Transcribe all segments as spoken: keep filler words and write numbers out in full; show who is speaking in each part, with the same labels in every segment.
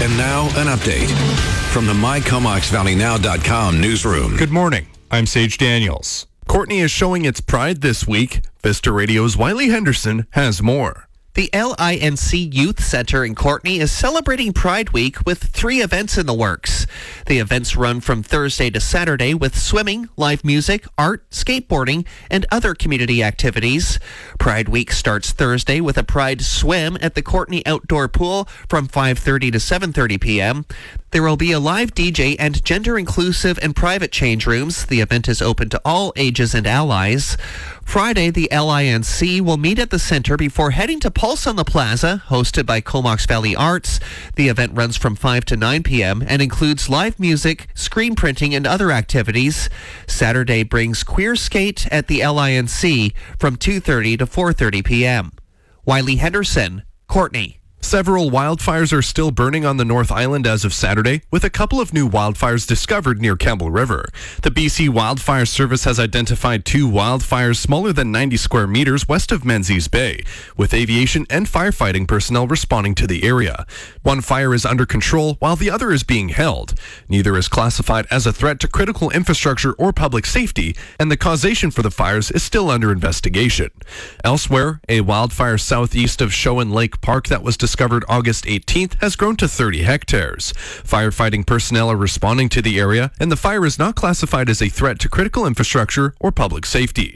Speaker 1: And now, an update from the my comox valley now dot com newsroom.
Speaker 2: Good morning. I'm Sage Daniels. Courtenay is showing its pride this week. Vista Radio's Wiley Henderson has more.
Speaker 3: The L I N C Youth Center in Courtenay is celebrating Pride Week with three events in the works. The events run from Thursday to Saturday with swimming, live music, art, skateboarding, and other community activities. Pride Week starts Thursday with a Pride Swim at the Courtenay Outdoor Pool from five thirty to seven thirty p.m. There will be a live D J and gender-inclusive and private change rooms. The event is open to all ages and allies. Friday, the L I N C will meet at the center before heading to Pulse on the Plaza, hosted by Comox Valley Arts. The event runs from five to nine p.m. and includes live music, screen printing, and other activities. Saturday brings Queer Skate at the L I N C from two thirty to four thirty p.m. Wiley Henderson, Courtenay.
Speaker 2: Several wildfires are still burning on the North Island as of Saturday, with a couple of new wildfires discovered near Campbell River. The B C Wildfire Service has identified two wildfires smaller than ninety square meters west of Menzies Bay, with aviation and firefighting personnel responding to the area. One fire is under control while the other is being held. Neither is classified as a threat to critical infrastructure or public safety, and the causation for the fires is still under investigation. Elsewhere, a wildfire southeast of Showen Lake Park that was discovered discovered August eighteenth has grown to thirty hectares. Firefighting personnel are responding to the area, and the fire is not classified as a threat to critical infrastructure or public safety.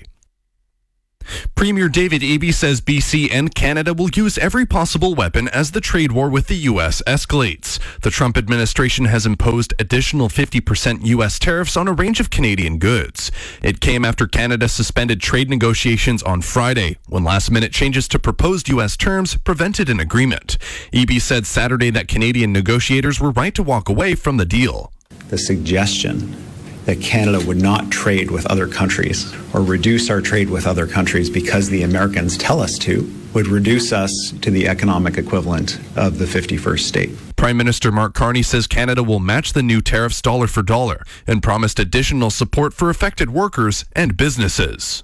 Speaker 2: Premier David Eby says B C and Canada will use every possible weapon as the trade war with the U S escalates. The Trump administration has imposed additional fifty percent U S tariffs on a range of Canadian goods. It came after Canada suspended trade negotiations on Friday, when last-minute changes to proposed U S terms prevented an agreement. Eby said Saturday that Canadian negotiators were right to walk away from the deal.
Speaker 4: The suggestion that Canada would not trade with other countries or reduce our trade with other countries because the Americans tell us to would reduce us to the economic equivalent of the fifty-first state.
Speaker 2: Prime Minister Mark Carney says Canada will match the new tariffs dollar for dollar and promised additional support for affected workers and businesses.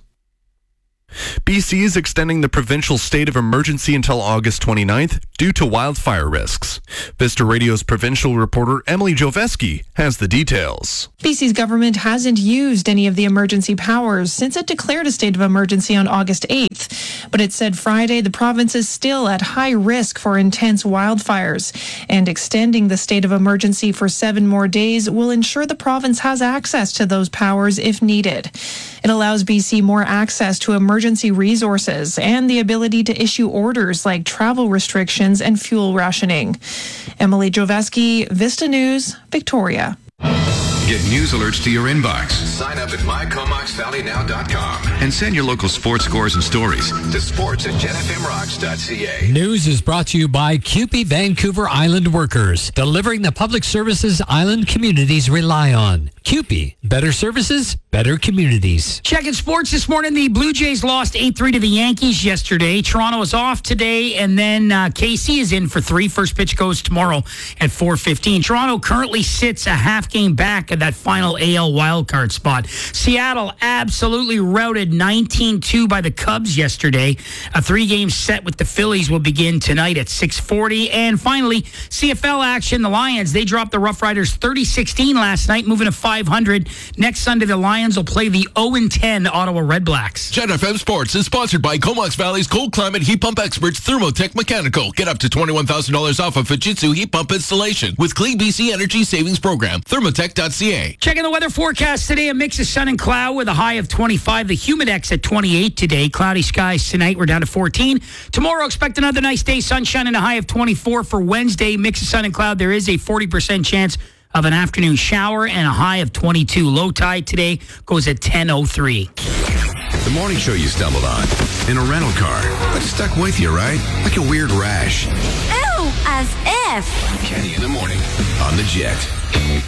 Speaker 2: B C is extending the provincial state of emergency until August twenty-ninth due to wildfire risks. Vista Radio's provincial reporter Emily Joveski has the details.
Speaker 5: B C's government hasn't used any of the emergency powers since it declared a state of emergency on August eighth. But it said Friday the province is still at high risk for intense wildfires, and extending the state of emergency for seven more days will ensure the province has access to those powers if needed. It allows B C more access to emergency resources and the ability to issue orders like travel restrictions and fuel rationing. Emily Joveski, Vista News, Victoria.
Speaker 1: Get news alerts to your inbox. Sign up at my comox valley now dot com and send your local sports scores and stories to sports at gen f m rocks dot c a.
Speaker 6: News is brought to you by C U P E Vancouver Island Workers, delivering the public services island communities rely on. C U P E, better services, better communities.
Speaker 7: Checking sports this morning. The Blue Jays lost eight three to the Yankees yesterday. Toronto is off today, and then uh, K C is in for three. First pitch goes tomorrow at four fifteen. Toronto currently sits a half game back of that final A L wildcard spot. Seattle absolutely routed nineteen two by the Cubs yesterday. A three-game set with the Phillies will begin tonight at six forty. And finally, C F L action. The Lions, they dropped the Rough Riders thirty sixteen last night, moving to five hundred. Next Sunday, the Lions will play the oh and ten Ottawa Redblacks.
Speaker 8: Gen F M Sports is sponsored by Comox Valley's cold climate heat pump experts, Thermotech Mechanical. Get up to twenty-one thousand dollars off a Fujitsu heat pump installation with Clean B C Energy Savings Program. Thermotech dot c a.
Speaker 7: Checking the weather forecast today, a mix of sun and cloud with a high of twenty-five. The Humidex at twenty-eight today. Cloudy skies tonight. We're down to fourteen. Tomorrow, expect another nice day. Sunshine and a high of twenty-four. For Wednesday, mix of sun and cloud. There is a forty percent chance of an afternoon shower and a high of twenty-two. Low tide today goes at ten oh three.
Speaker 1: The morning show you stumbled on in a rental car, but stuck with you, right? Like a weird rash.
Speaker 9: Ew, as if.
Speaker 1: Kenny in the morning on the Jet.